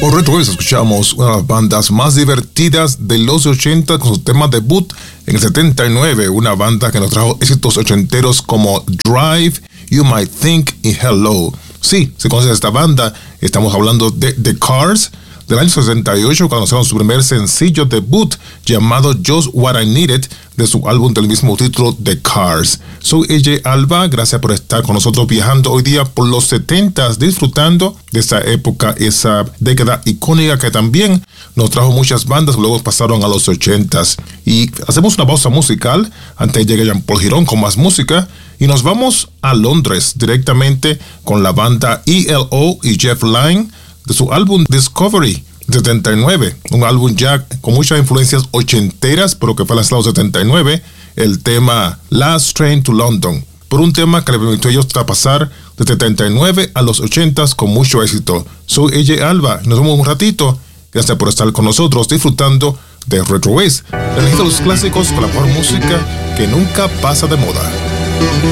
Por Retro Waves escuchamos una de las bandas más divertidas de los 80 con su tema debut en el 79, una banda que nos trajo éxitos ochenteros como Drive, You Might Think y Hello. Sí, se conoce esta banda, estamos hablando de The Cars, del año 68, cuando lanzaron su primer sencillo debut llamado Just What I Needed, de su álbum del mismo título, The Cars. Soy AJ Alba, gracias por estar con nosotros viajando hoy día por los 70s, disfrutando de esa época, esa década icónica que también nos trajo muchas bandas que luego pasaron a los 80s. Y hacemos una pausa musical, antes llega Jean Paul Girón con más música, y nos vamos a Londres directamente con la banda ELO y Jeff Lynne, de su álbum Discovery 79, un álbum ya con muchas influencias ochenteras, pero que fue lanzado en 79, el tema Last Train to London, por un tema que le permitió a ellos pasar de 79 a los 80s con mucho éxito. Soy AJ Alba, nos vemos un ratito, gracias por estar con nosotros disfrutando de Retro Waves, el registro de los clásicos con la mejor música que nunca pasa de moda.